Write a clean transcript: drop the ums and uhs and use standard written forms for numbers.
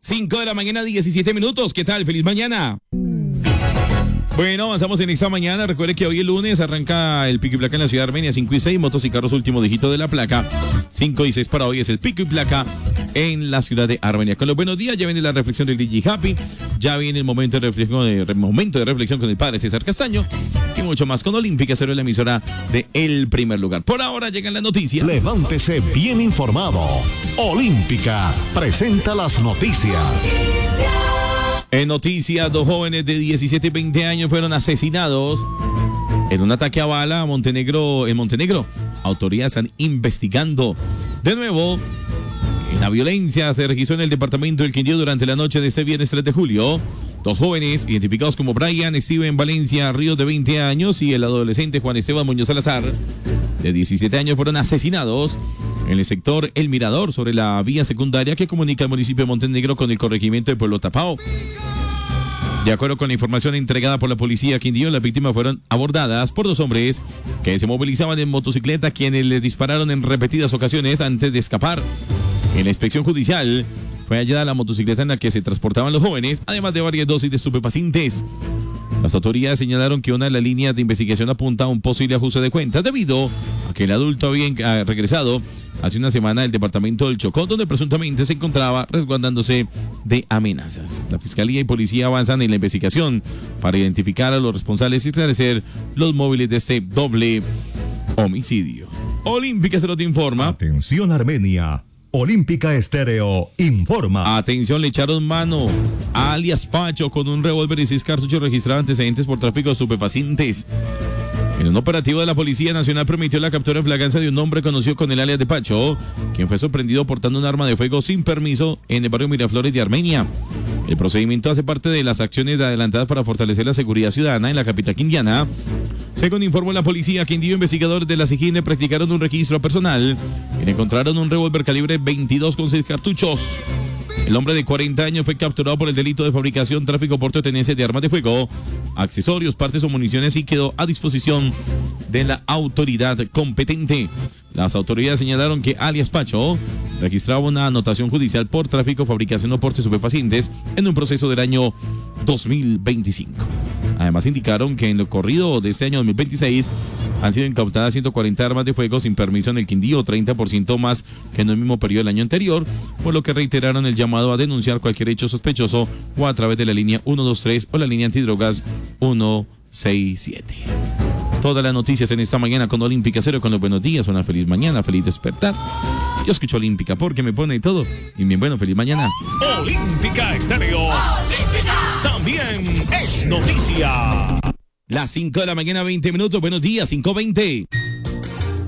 5 de la mañana, 17 minutos. ¿Qué tal? Feliz mañana. Bueno, avanzamos en esta mañana. Recuerde que hoy el lunes arranca el pico y placa en la ciudad de Armenia, 5 y 6, motos y carros último dígito de la placa. 5 y 6 para hoy es el pico y placa en la ciudad de Armenia. Con los buenos días, ya viene la reflexión del DJ Happy, ya viene el momento de reflexión con el padre César Castaño y mucho más con Olímpica Estéreo, la emisora de El Primer Lugar. Por ahora llegan las noticias. Levántese bien informado. Olímpica presenta las noticias. En noticias, 2 jóvenes de 17 y 20 años fueron asesinados en un ataque a bala en Montenegro. Autoridades están investigando. De nuevo, la violencia se registró en el departamento del Quindío durante la noche de este viernes 3 de julio. 2 jóvenes, identificados como Brian Steven Valencia Ríos, de 20 años, y el adolescente Juan Esteban Muñoz Salazar, de 17 años, fueron asesinados en el sector El Mirador, sobre la vía secundaria que comunica el municipio de Montenegro con el corregimiento de Pueblo Tapao. De acuerdo con la información entregada por la policía Quindío, las víctimas fueron abordadas por 2 hombres que se movilizaban en motocicleta, quienes les dispararon en repetidas ocasiones antes de escapar. En la inspección judicial fue hallada la motocicleta en la que se transportaban los jóvenes, además de varias dosis de estupefacientes. Las autoridades señalaron que una de las líneas de investigación apunta a un posible ajuste de cuentas debido a que el adulto había regresado hace una semana del departamento del Chocó, donde presuntamente se encontraba resguardándose de amenazas. La fiscalía y policía avanzan en la investigación para identificar a los responsables y esclarecer los móviles de este doble homicidio. Olímpica Estéreo te informa. Atención Armenia. Olímpica Estéreo informa. Atención, le echaron mano a alias Pacho con un revólver y 6 cartuchos registrados antecedentes por tráfico de estupefacientes. En un operativo de la Policía Nacional permitió la captura en flagrancia de un hombre conocido con el alias de Pacho, quien fue sorprendido portando un arma de fuego sin permiso en el barrio Miraflores de Armenia. El procedimiento hace parte de las acciones adelantadas para fortalecer la seguridad ciudadana en la capital quindiana. Según informó la policía Quindío, investigadores de la SIGINE practicaron un registro personal y encontraron un revólver calibre 22 con 6 cartuchos. El hombre de 40 años fue capturado por el delito de fabricación, tráfico, porte o tenencia de armas de fuego, accesorios, partes o municiones y quedó a disposición de la autoridad competente. Las autoridades señalaron que alias Pacho registraba una anotación judicial por tráfico, fabricación o porte de estupefacientes en un proceso del año 2025. Además indicaron que en lo corrido de este año 2026 han sido incautadas 140 armas de fuego sin permiso en el Quindío, 30% más que en el mismo periodo del año anterior, por lo que reiteraron el llamado a denunciar cualquier hecho sospechoso o a través de la línea 123 o la línea antidrogas 167. Todas las noticias en esta mañana con Olímpica Estéreo, con los buenos días, una feliz mañana, feliz despertar. Yo escucho Olímpica porque me pone todo. Y bien, bueno, feliz mañana. Olímpica Estéreo. Olímpica también es noticia. Las 5 de la mañana, 20 minutos. Buenos días, 5:20.